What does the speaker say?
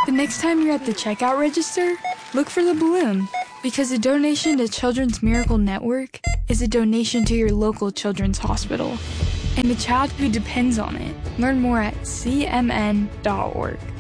The next time you're at the checkout register, look for the balloon, because a donation to Children's Miracle Network is a donation to your local children's hospital and the child who depends on it. Learn more at cmn.org.